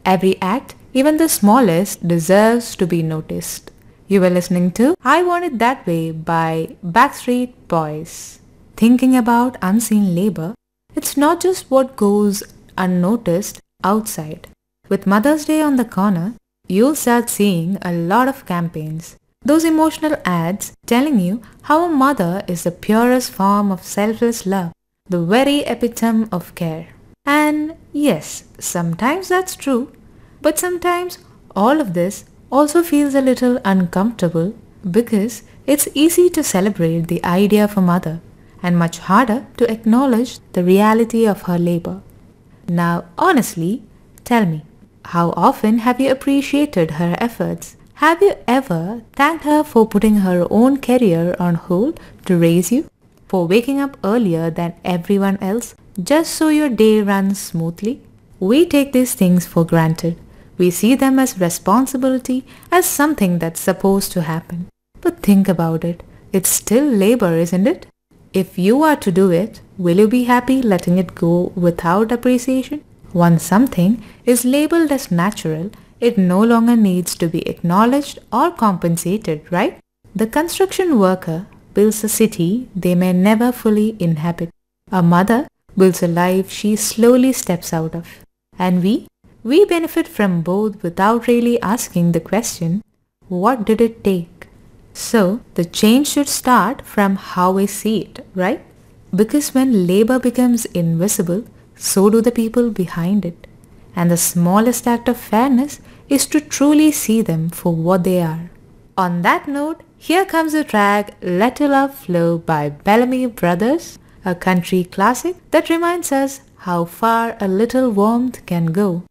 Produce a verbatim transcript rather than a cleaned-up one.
Every act, even the smallest, deserves to be noticed. You were listening to I Want It That Way by Backstreet Boys. Thinking about unseen labor, it's not just what goes unnoticed outside. With Mother's Day on the corner, you'll start seeing a lot of campaigns. Those emotional ads telling you how a mother is the purest form of selfless love, the very epitome of care. And yes, sometimes that's true, but sometimes all of this also feels a little uncomfortable because it's easy to celebrate the idea of a mother and much harder to acknowledge the reality of her labor. Now, honestly, tell me, how often have you appreciated her efforts? Have you ever thanked her for putting her own career on hold to raise you? For waking up earlier than everyone else just so your day runs smoothly? We take these things for granted. We see them as responsibility, as something that's supposed to happen. But think about it. It's still labor, isn't it? If you are to do it, will you be happy letting it go without appreciation? Once something is labeled as natural, it no longer needs to be acknowledged or compensated, right? The construction worker builds a city they may never fully inhabit. A mother builds a life she slowly steps out of. And we? We benefit from both without really asking the question, what did it take? So, the change should start from how we see it, right? Because when labor becomes invisible, so do the people behind it. And the smallest act of fairness is to truly see them for what they are. On that note, here comes the track Let Your Love Flow by Bellamy Brothers, a country classic that reminds us how far a little warmth can go.